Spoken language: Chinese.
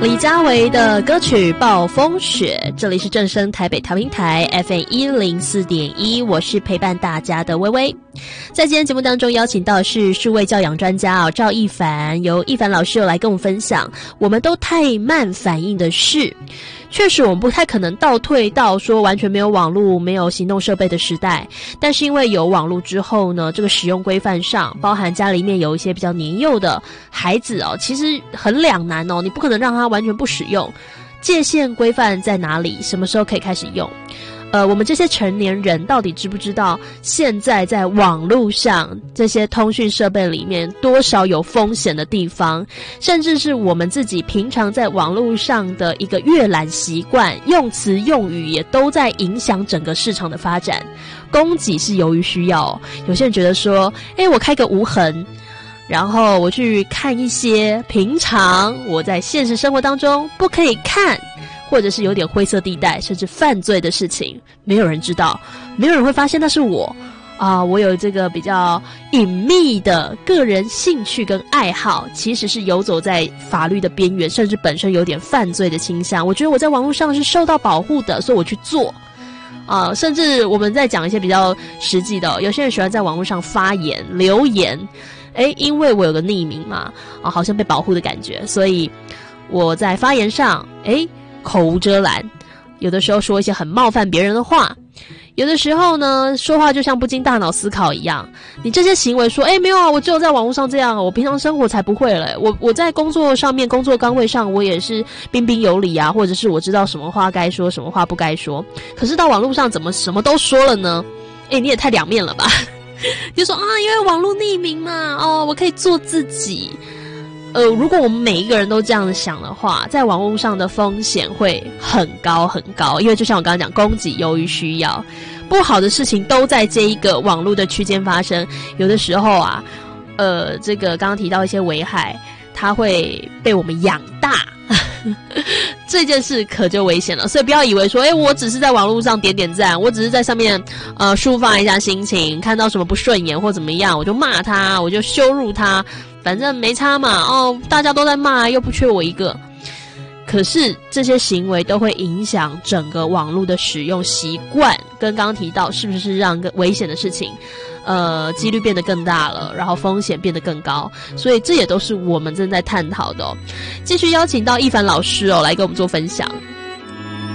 李佳薇的歌曲《暴风雪》，这里是正声台北调频台 FM104.1， 我是陪伴大家的薇薇。在今天节目当中邀请到的是数位教养专家赵亦凡，由亦凡老师来跟我们分享我们都太慢反应的事。确实我们不太可能倒退到说完全没有网络没有行动设备的时代，但是因为有网络之后呢，这个使用规范上包含家里面有一些比较年幼的孩子其实很两难你不可能让他完全不使用，界限规范在哪里，什么时候可以开始用。我们这些成年人到底知不知道现在在网络上这些通讯设备里面多少有风险的地方，甚至是我们自己平常在网络上的一个阅览习惯，用词用语也都在影响整个市场的发展。供给是由于需要有些人觉得说我开个无痕，然后我去看一些平常我在现实生活当中不可以看，或者是有点灰色地带甚至犯罪的事情，没有人知道，没有人会发现那是我我有这个比较隐秘的个人兴趣跟爱好，其实是游走在法律的边缘，甚至本身有点犯罪的倾向。我觉得我在网络上是受到保护的，所以我去做甚至我们在讲一些比较实际的有些人喜欢在网络上发言留言，因为我有个匿名嘛好像被保护的感觉，所以我在发言上口无遮拦，有的时候说一些很冒犯别人的话，有的时候呢说话就像不经大脑思考一样。你这些行为说没有我只有在网络上这样，我平常生活才不会了，我在工作上面工作岗位上我也是彬彬有礼或者是我知道什么话该说什么话不该说，可是到网络上怎么什么都说了呢？你也太两面了吧就说因为网络匿名嘛我可以做自己。如果我们每一个人都这样想的话，在网络上的风险会很高很高，因为就像我刚刚讲，供给由于需要，不好的事情都在这一个网络的区间发生。有的时候这个刚刚提到一些危害，它会被我们养大这件事可就危险了。所以不要以为说我只是在网络上点点赞，我只是在上面抒发一下心情，看到什么不顺眼或怎么样我就骂他，我就羞辱他，反正没差嘛大家都在骂又不缺我一个。可是这些行为都会影响整个网络的使用习惯，跟刚刚提到是不是让危险的事情几率变得更大了，然后风险变得更高，所以这也都是我们正在探讨的继续邀请到亦凡老师来跟我们做分享。